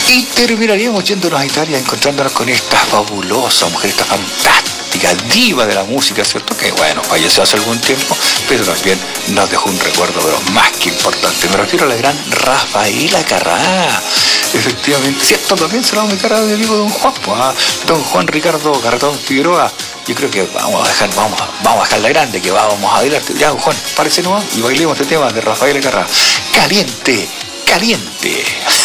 Y terminaríamos yéndonos a Italia, encontrándonos con esta fabulosa mujer, esta fantástica diva de la música, ¿cierto? Que bueno, falleció hace algún tiempo, pero también nos dejó un recuerdo, pero más que importante. Me refiero a la gran Rafaela Carrá. Efectivamente, cierto, también se la vamos a dedicar a mi amigo don Juan, pues, a don Juan Ricardo Carretón Figueroa. Yo creo que vamos a dejar la grande, que vamos a bailar. Ya, don Juan, parece nomás y bailemos este tema de Rafaela Carrá. Caliente, caliente.